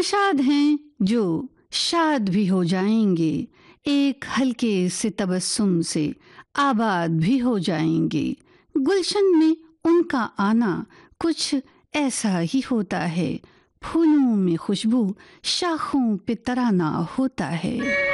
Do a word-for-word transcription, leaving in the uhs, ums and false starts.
नशाद हैं जो शाद भी हो जाएंगे, एक हल्के से तबस्सुम से आबाद भी हो जाएंगे। गुलशन में उनका आना कुछ ऐसा ही होता है, फूलों में खुशबू, शाखों पे तराना होता है।